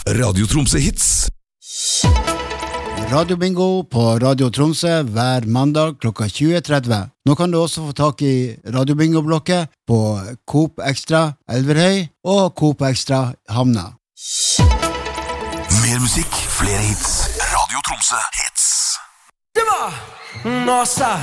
Radio Tromsø Hits. Radiobingo på Radio Tromsø hver mandag klokka 20.30. Nå kan du også få tak i Radiobingo-blokket på Coop Extra Elverhøy og Coop Extra Hamna. Mer musikk, flere hits. Radio Tromsø Hits. Nossa!